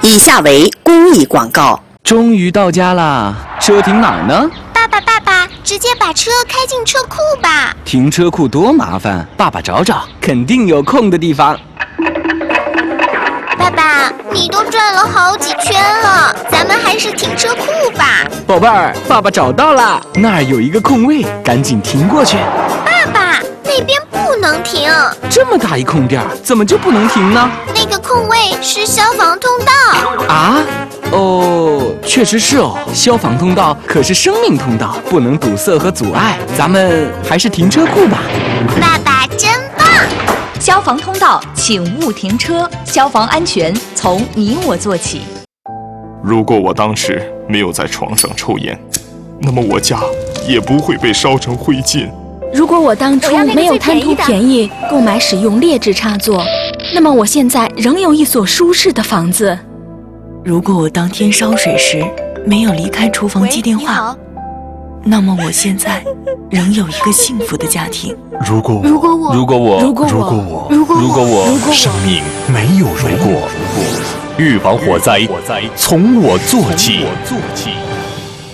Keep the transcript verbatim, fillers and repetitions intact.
以下为公益广告。 终于到家啦，车停哪儿呢？ 爸爸，爸爸，直接把车开进车库吧。 停车库多麻烦，爸爸找找，肯定有空的地方。 爸爸，你都转了好几圈了，咱们还是停车库吧。 宝贝儿，爸爸找到了，那儿有一个空位，赶紧停过去。 爸爸，那边不能停。 这么大一空地儿，怎么就不能停呢？ 那个空位是消防通道。 啊？哦，确实是哦，消防通道可是生命通道，不能堵塞和阻碍，咱们还是停车库吧。 爸爸真棒！ 消防通道，请勿停车，消防安全从你我做起。 如果我当时没有在床上抽烟，那么我家也不会被烧成灰烬。 如果我当初没有贪图便宜购买使用劣质插座，那么我现在仍有一所舒适的房子。 如果我当天烧水时没有离开厨房接电话，那么我现在仍有一个幸福的家庭。 如果如果我如果我如果我如果我如果我如果我生命没有如果，预防火灾从我做起。